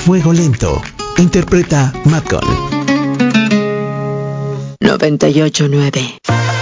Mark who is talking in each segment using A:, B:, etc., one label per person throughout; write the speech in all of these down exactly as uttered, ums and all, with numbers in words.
A: Fuego Lento. Interpreta Madcon.
B: noventa y ocho nueve.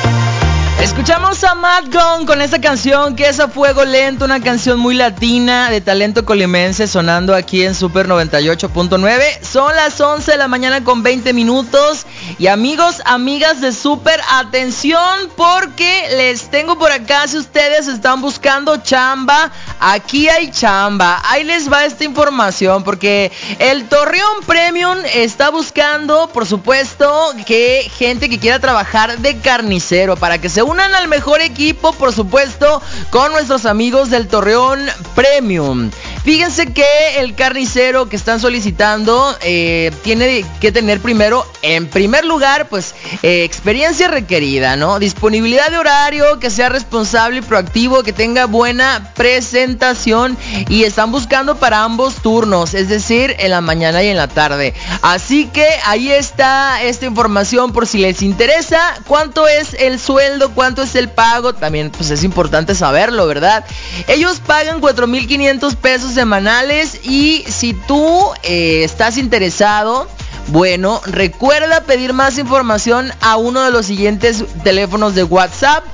C: Escuchamos a Madcon con esta canción que es A Fuego Lento, una canción muy latina de talento colimense sonando aquí en Super noventa y ocho punto nueve. Son las once de la mañana con veinte minutos. Y amigos, amigas de Super, atención porque les tengo por acá, si ustedes están buscando chamba, aquí hay chamba. Ahí les va esta información porque el Torreón Premium está buscando, por supuesto, que gente que quiera trabajar de carnicero para que se unan al mejor equipo, por supuesto, con nuestros amigos del Torreón Premium. Fíjense que el carnicero que están solicitando eh, tiene que tener primero, en primer lugar, pues eh, experiencia requerida, ¿no? Disponibilidad de horario, que sea responsable y proactivo, que tenga buena presentación, y están buscando para ambos turnos, es decir, en la mañana y en la tarde. Así que ahí está esta información por si les interesa. ¿Cuánto es el sueldo? ¿Cuánto es el pago? También pues es importante saberlo, ¿verdad? Ellos pagan cuatro mil quinientos pesos semanales, y si tú eh, estás interesado, bueno, recuerda pedir más información a uno de los siguientes teléfonos de WhatsApp.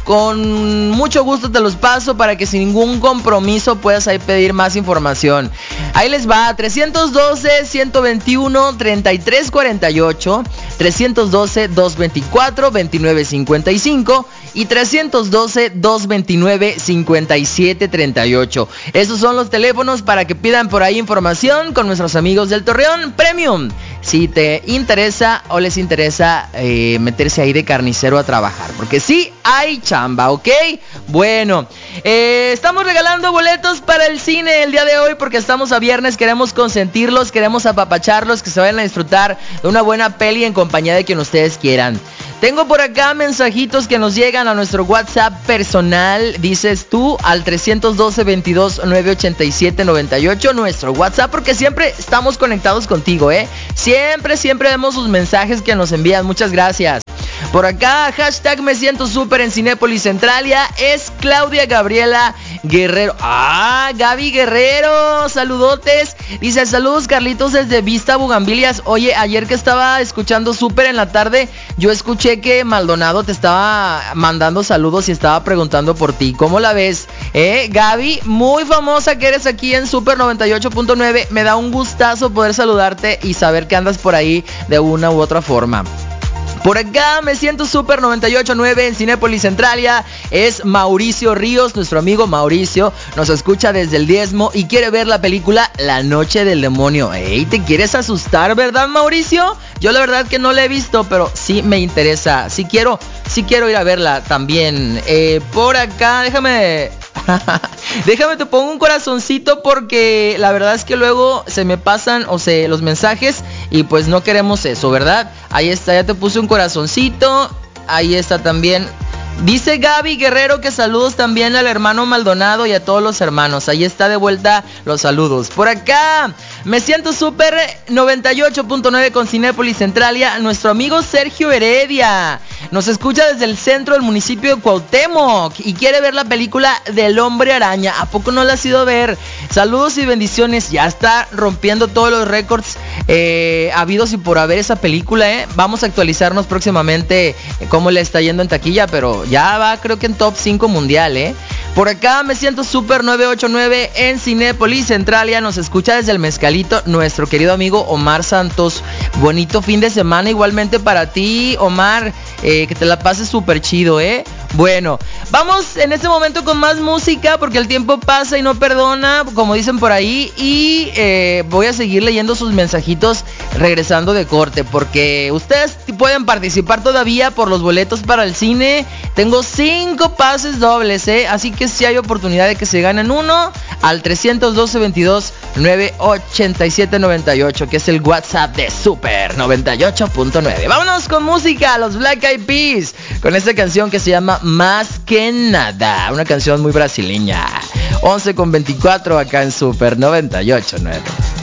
C: Con mucho gusto te los paso para que sin ningún compromiso puedas ahí pedir más información. Ahí les va: trescientos doce, ciento veintiuno, treinta y tres cuarenta y ocho, trescientos doce, doscientos veinticuatro, veintinueve cincuenta y cinco y trescientos doce, doscientos veintinueve, cincuenta y siete treinta y ocho. Esos son los teléfonos para que pidan por ahí información con nuestros amigos del Torreón Premium, si te interesa o les interesa eh, meterse ahí de carnicero a trabajar, porque sí hay chamba, ¿ok? Bueno, eh, estamos regalando boletos para el cine el día de hoy porque estamos a viernes, queremos consentirlos, queremos apapacharlos, que se vayan a disfrutar de una buena peli en compañía de quien ustedes quieran. Tengo por acá mensajitos que nos llegan a nuestro WhatsApp personal. Dices tú al trescientos doce, veintidós, novecientos ochenta y siete, noventa y ocho, nuestro WhatsApp, porque siempre estamos conectados contigo, ¿eh? Siempre, siempre vemos sus mensajes que nos envían. Muchas gracias. Por acá, hashtag me siento súper en Cinépolis Centralia, es Claudia Gabriela Guerrero. ¡Ah, Gaby Guerrero! ¡Saludotes! Dice, saludos Carlitos desde Vista Bugambilias. Oye, ayer que estaba escuchando súper en la tarde, yo escuché que Maldonado te estaba mandando saludos y estaba preguntando por ti. ¿Cómo la ves? Eh, Gaby, muy famosa que eres aquí en Super noventa y ocho punto nueve. Me da un gustazo poder saludarte y saber que andas por ahí de una u otra forma. Por acá me siento Super noventa y ocho punto nueve en Cinépolis Centralia. Es Mauricio Ríos, nuestro amigo Mauricio. Nos escucha desde el Diezmo y quiere ver la película La Noche del Demonio. Ey, ¿te quieres asustar, verdad, Mauricio? Yo la verdad que no la he visto, pero sí me interesa. Sí quiero, sí quiero ir a verla también. Eh, por acá, déjame... Déjame te pongo un corazoncito porque la verdad es que luego se me pasan o se los mensajes y pues no queremos eso, ¿verdad? Ahí está, ya te puse un corazoncito. Ahí está también. Dice Gaby Guerrero que saludos también al hermano Maldonado y a todos los hermanos. Ahí está de vuelta los saludos. Por acá me siento súper noventa y ocho punto nueve con Cinépolis Centralia. Nuestro amigo Sergio Heredia nos escucha desde el centro del municipio de Cuauhtémoc y quiere ver la película del Hombre Araña. ¿A poco no la has ido a ver? Saludos y bendiciones. Ya está rompiendo todos los récords eh, habidos y por haber esa película, ¿eh? Vamos a actualizarnos próximamente eh, cómo le está yendo en taquilla, pero ya va creo que en top cinco mundial, ¿eh? Por acá me siento Super novecientos ochenta y nueve en Cinépolis Centralia. Nos escucha desde el Mezcalito nuestro querido amigo Omar Santos. Bonito fin de semana igualmente para ti, Omar. Eh, que te la pases súper chido, ¿eh? Bueno, vamos en este momento con más música porque el tiempo pasa y no perdona, como dicen por ahí. Y eh, voy a seguir leyendo sus mensajitos regresando de corte, porque ustedes pueden participar todavía por los boletos para el cine. Tengo cinco pases dobles, ¿eh? Así que si hay oportunidad de que se ganen uno, al trescientos doce, veintidós, novecientos ochenta y siete, noventa y ocho, que es el WhatsApp de Super noventa y ocho punto nueve. Vámonos con música, los Black Eyed Peas, con esta canción que se llama Más que Nada, una canción muy brasileña. once con veinticuatro acá en Super noventa y ocho punto nueve.